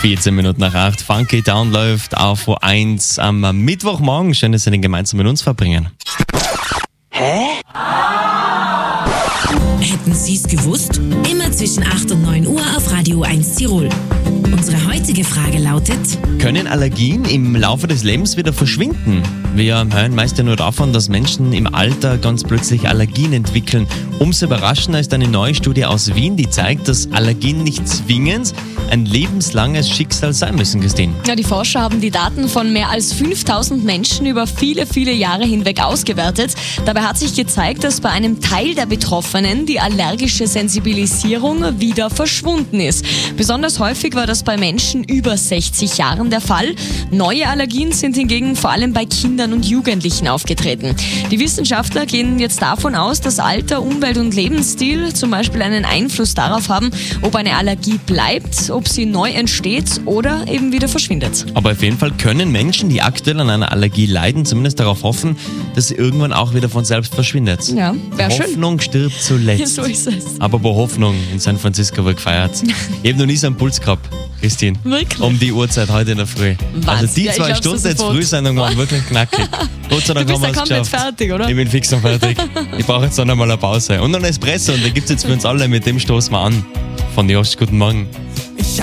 14 Minuten nach 8. Funky Town läuft auf O1 am Mittwochmorgen. Schön, dass Sie den gemeinsam mit uns verbringen. Hätten Sie es gewusst? Immer zwischen 8 und 9 Uhr auf Radio 1 Tirol. Unsere heutige Frage lautet: Können Allergien im Laufe des Lebens wieder verschwinden? Wir hören meist ja nur davon, dass Menschen im Alter ganz plötzlich Allergien entwickeln. Umso überraschender ist eine neue Studie aus Wien, die zeigt, dass Allergien nicht zwingend ein lebenslanges Schicksal sein müssen, Christine. Ja, die Forscher haben die Daten von mehr als 5000 Menschen über viele, viele Jahre hinweg ausgewertet. Dabei hat sich gezeigt, dass bei einem Teil der Betroffenen die allergische Sensibilisierung wieder verschwunden ist. Besonders häufig war das bei Menschen über 60 Jahren der Fall. Neue Allergien sind hingegen vor allem bei Kindern und Jugendlichen aufgetreten. Die Wissenschaftler gehen jetzt davon aus, dass Alter, Umwelt und Lebensstil zum Beispiel einen Einfluss darauf haben, ob eine Allergie bleibt, ob sie neu entsteht oder eben wieder verschwindet. Aber auf jeden Fall können Menschen, die aktuell an einer Allergie leiden, zumindest darauf hoffen, dass sie irgendwann auch wieder von selbst verschwindet. Ja, wäre schön. Hoffnung stirbt zuletzt. Ja, so ist es. Aber bei Hoffnung in San Francisco wird gefeiert. Ich habe noch nie so einen Puls gehabt, Christine. Wirklich? Um die Uhrzeit heute in der Früh. Was? Also die Ja, ich 2 glaub's Stunden dir jetzt sofort. Frühsendung waren wirklich knackig. Gott sei Dank Du haben bist wir ja es komplett geschafft. fertig, oder? Ich bin fix und fertig. Ich brauche jetzt noch einmal eine Pause. Und einen Espresso. Und den gibt es jetzt für uns alle. Mit dem stoßen wir an. Von Josh, guten Morgen.